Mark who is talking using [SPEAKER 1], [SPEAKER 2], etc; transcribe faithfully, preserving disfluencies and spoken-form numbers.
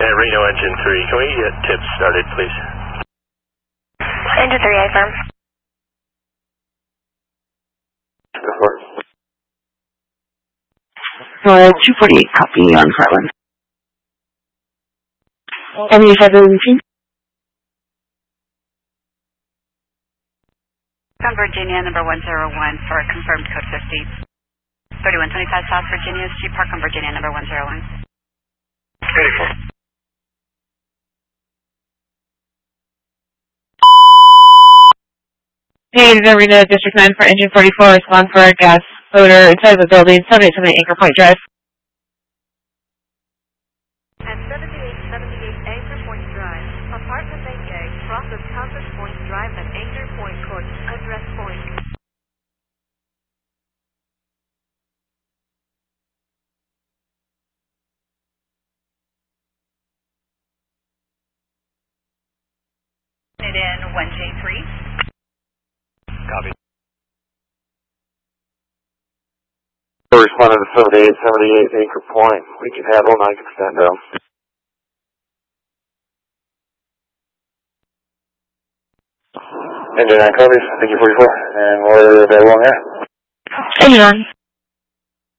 [SPEAKER 1] Yeah, Reno Engine three, can we get tips started, please?
[SPEAKER 2] Engine three, I firm.
[SPEAKER 1] Go for it.
[SPEAKER 3] Uh, two forty-eight, copy on Heartland. Any further routine?
[SPEAKER 4] From Virginia, number one zero one for confirmed code fifty. thirty-one twenty-five South Virginia, Street Park on Virginia, number one zero one.
[SPEAKER 1] eighty-four.
[SPEAKER 5] Hey, this is Arena District nine for Engine forty-four, respond for a gas odor inside the building, seventy-eight seventy Anchor Point Drive.
[SPEAKER 6] At seventy-eight seventy-eight Anchor Point Drive, Apartment eight A, crosses Compass Point Drive and Anchor Point Court, address point.
[SPEAKER 4] It in one J three.
[SPEAKER 1] Copy. Responded to seventy-eight seventy-eight Anchor Point. We can handle ninety percent down. Engine nine copies, thank you forty-four, and we're available on air.
[SPEAKER 3] Engine on.